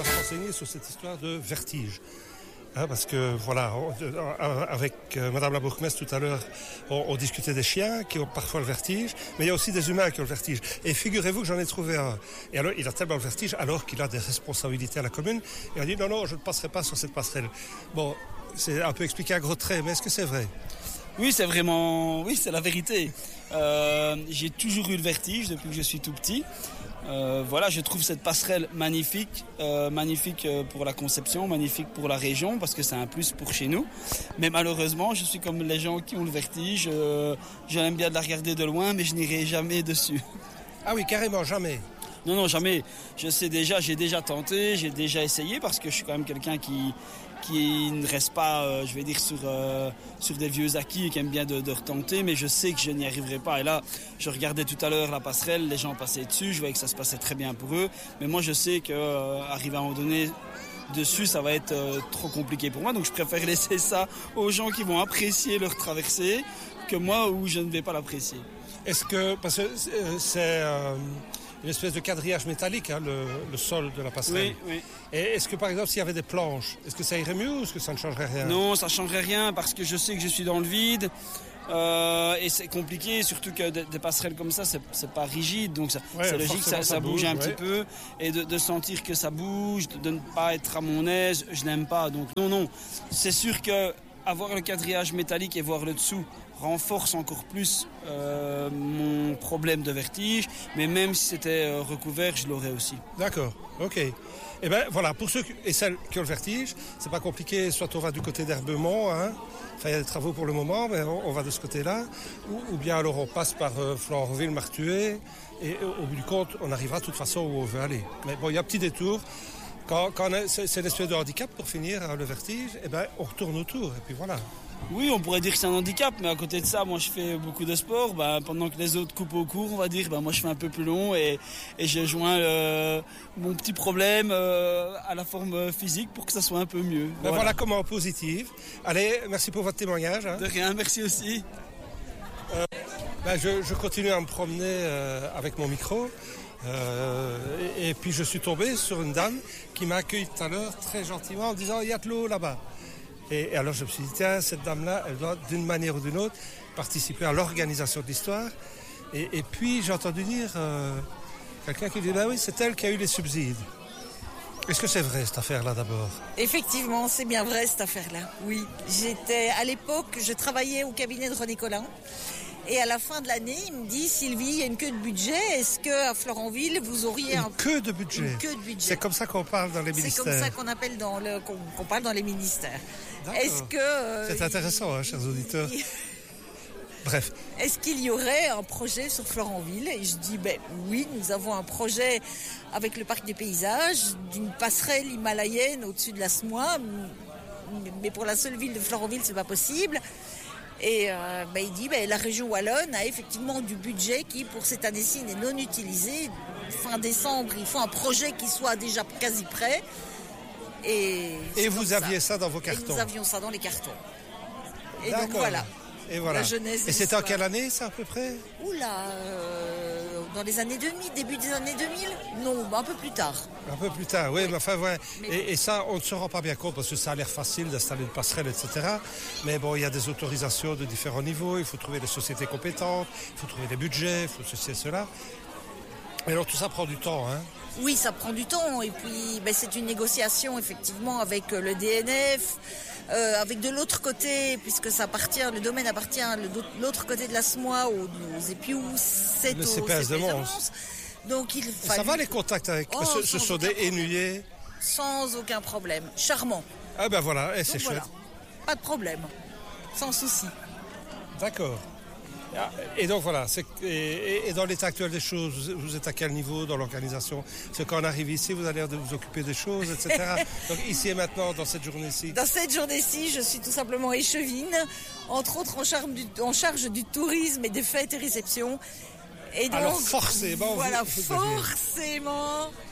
à se renseigner sur cette histoire de vertige. Parce que voilà, avec Madame la bourgmestre tout à l'heure, on discutait des chiens qui ont parfois le vertige, mais il y a aussi des humains qui ont le vertige. Et figurez-vous que j'en ai trouvé un. Et alors, il a tellement le vertige, alors qu'il a des responsabilités à la commune. Et il a dit non, je ne passerai pas sur cette passerelle. Bon, c'est un peu expliqué à gros traits, mais est-ce que c'est vrai ? Oui, c'est la vérité. J'ai toujours eu le vertige depuis que je suis tout petit. Je trouve cette passerelle magnifique pour la conception, magnifique pour la région, parce que c'est un plus pour chez nous. Mais malheureusement, je suis comme les gens qui ont le vertige. J'aime bien de la regarder de loin, mais je n'irai jamais dessus. Ah oui, carrément, jamais. Non, jamais. J'ai déjà tenté, j'ai déjà essayé, parce que je suis quand même quelqu'un qui ne reste pas, sur des vieux acquis et qui aime bien de retenter, mais je sais que je n'y arriverai pas. Et là, je regardais tout à l'heure la passerelle, les gens passaient dessus, je voyais que ça se passait très bien pour eux, mais moi je sais qu'arriver à un moment donné dessus, ça va être trop compliqué pour moi, donc je préfère laisser ça aux gens qui vont apprécier leur traversée que moi où je ne vais pas l'apprécier. Est-ce que, parce que c'est une espèce de quadrillage métallique, le sol de la passerelle. Oui. Et est-ce que par exemple s'il y avait des planches, est-ce que ça irait mieux ou est-ce que ça ne changerait rien ? Non, ça ne changerait rien parce que je sais que je suis dans le vide. Et c'est compliqué, surtout que des passerelles comme ça, c'est pas rigide, donc c'est logique, ça bouge un petit peu, et de sentir que ça bouge, de ne pas être à mon aise, je n'aime pas. Donc non, c'est sûr que avoir le quadrillage métallique et voir le dessous renforce encore plus mon problème de vertige, mais même si c'était recouvert, je l'aurais aussi. D'accord, ok. Et bien voilà, pour ceux et celles qui ont le vertige, c'est pas compliqué, soit on va du côté d'Herbemont, enfin il y a des travaux pour le moment, mais on va de ce côté-là, ou bien alors on passe par Florenville, Martuet, et au bout du compte, on arrivera de toute façon où on veut aller. Mais bon, il y a un petit détour. Quand c'est l'espèce de handicap pour finir, le vertige, et ben on retourne autour, et puis voilà. Oui, on pourrait dire que c'est un handicap, mais à côté de ça, moi je fais beaucoup de sport. Pendant que les autres coupent au court, on va dire, moi je fais un peu plus long et je joins mon petit problème à la forme physique pour que ça soit un peu mieux. Voilà comment positive. Allez, merci pour votre témoignage. De rien, merci aussi. Je continue à me promener avec mon micro. Et puis je suis tombé sur une dame qui m'a accueilli tout à l'heure très gentiment en disant « il y a de l'eau là-bas ». Et alors je me suis dit, tiens, cette dame-là, elle doit d'une manière ou d'une autre participer à l'organisation de l'histoire. Et puis j'ai entendu dire quelqu'un qui dit, oui, c'est elle qui a eu les subsides. Est-ce que c'est vrai cette affaire-là d'abord ? Effectivement, c'est bien vrai cette affaire-là, oui. À l'époque, je travaillais au cabinet de René Collin. Et à la fin de l'année, il me dit, Sylvie, il y a une queue de budget. Est-ce qu'à Florenville, vous auriez une queue de budget. Une queue de budget. C'est comme ça qu'on parle dans les ministères. C'est comme ça qu'on appelle qu'on parle dans les ministères. D'accord. Est-ce que c'est intéressant, chers auditeurs. Bref. Est-ce qu'il y aurait un projet sur Florenville ? Et je dis, oui, nous avons un projet avec le parc des paysages d'une passerelle himalayenne au-dessus de la Smois, mais pour la seule ville de Florenville, c'est pas possible. Et il dit, la région wallonne a effectivement du budget qui, pour cette année-ci, n'est non utilisé. Fin décembre, il faut un projet qui soit déjà quasi prêt. Et vous aviez ça dans vos cartons ? Et nous avions ça dans les cartons. Et d'accord. Donc voilà. Et voilà. La jeunesse. Et c'était en quelle année, ça, à peu près ? Dans les années 2000, début des années 2000 ? Non, un peu plus tard. Un peu plus tard, oui. Mais enfin, ouais. Et ça, on ne se rend pas bien compte parce que ça a l'air facile d'installer une passerelle, etc. Mais bon, il y a des autorisations de différents niveaux. Il faut trouver des sociétés compétentes, il faut trouver des budgets, il faut ceci et cela. Mais alors, tout ça prend du temps, hein ? Oui, ça prend du temps. Et puis, c'est une négociation, effectivement, avec le DNF. Avec de l'autre côté, puisque le domaine appartient de l'autre côté de la Smois, aux épious, c'est le au CPS de Mons. Donc ça va les contacts avec ce sont des Énuyers ? Sans aucun problème. Charmant. Ah ben voilà, c'est chouette. Voilà. Pas de problème. Sans souci. D'accord. Et donc voilà, et dans l'état actuel des choses, vous êtes à quel niveau dans l'organisation ? C'est quand on arrive ici, vous allez vous occuper des choses, etc. Donc ici et maintenant, dans cette journée-ci ? Dans cette journée-ci, je suis tout simplement échevine, entre autres en charge du tourisme et des fêtes et réceptions. Et donc, alors forcément, voilà, forcément,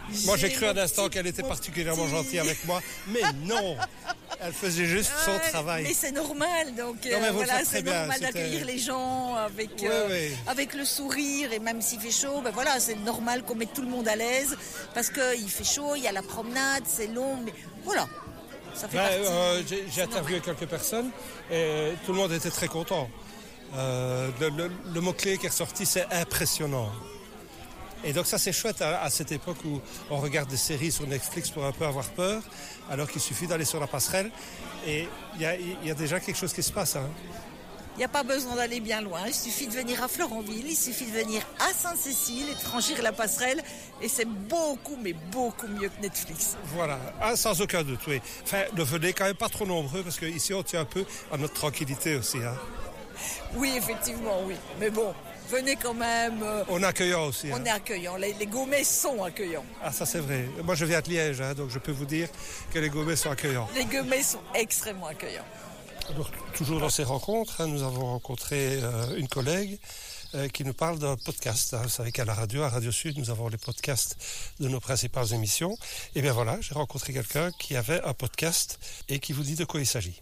Moi, j'ai cru un instant qu'elle était particulièrement gentille avec moi, mais non, elle faisait juste son travail. Mais c'est normal, donc voilà, c'est normal d'accueillir les gens avec le sourire, et même s'il fait chaud, ben voilà, c'est normal qu'on mette tout le monde à l'aise, parce qu'il fait chaud, il y a la promenade, c'est long, mais voilà, ça fait partie. J'ai interviewé quelques personnes et tout le monde était très content. Le mot-clé qui est ressorti, c'est impressionnant. Et donc ça c'est chouette à cette époque où on regarde des séries sur Netflix pour un peu avoir peur, alors qu'il suffit d'aller sur la passerelle et il y a déjà quelque chose qui se passe. Hein. Il n'y a pas besoin d'aller bien loin, il suffit de venir à Florenville, il suffit de venir à Sainte-Cécile et de franchir la passerelle et c'est beaucoup, mais beaucoup mieux que Netflix. Voilà, sans aucun doute, oui. Enfin, ne venez quand même pas trop nombreux parce qu'ici on tient un peu à notre tranquillité aussi. Hein. Oui, effectivement, oui. Mais bon, venez quand même. On est accueillant aussi. On est accueillant. Les Gaumais sont accueillants. Ah, ça c'est vrai. Moi je viens de Liège, hein, donc je peux vous dire que les Gaumais sont accueillants. Les Gaumais sont extrêmement accueillants. Alors, toujours dans ces rencontres, hein, nous avons rencontré une collègue qui nous parle d'un podcast. Hein. Vous savez qu'à la radio, à Radio Sud, nous avons les podcasts de nos principales émissions. Et bien voilà, j'ai rencontré quelqu'un qui avait un podcast et qui vous dit de quoi il s'agit.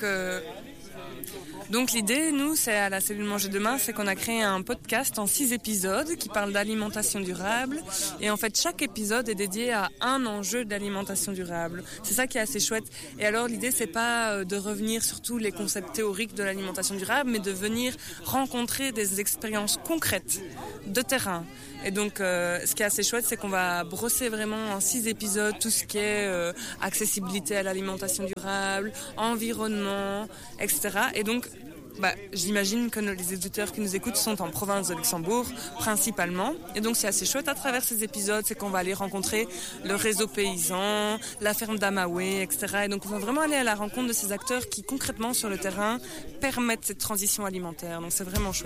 Donc l'idée, nous, c'est à la Cellule Manger Demain, c'est qu'on a créé un podcast en 6 épisodes qui parle d'alimentation durable. Et en fait, chaque épisode est dédié à un enjeu d'alimentation durable. C'est ça qui est assez chouette. Et alors, l'idée, c'est pas de revenir sur tous les concepts théoriques de l'alimentation durable, mais de venir rencontrer des expériences concrètes de terrain. Et donc, ce qui est assez chouette, c'est qu'on va brosser vraiment en 6 épisodes tout ce qui est accessibilité à l'alimentation durable, environnement, etc. Et donc, j'imagine que les éditeurs qui nous écoutent sont en province de Luxembourg, principalement. Et donc, c'est assez chouette à travers ces épisodes, c'est qu'on va aller rencontrer le réseau paysan, la ferme d'Amaoué, etc. Et donc, on va vraiment aller à la rencontre de ces acteurs qui, concrètement, sur le terrain, permettent cette transition alimentaire. Donc, c'est vraiment chouette.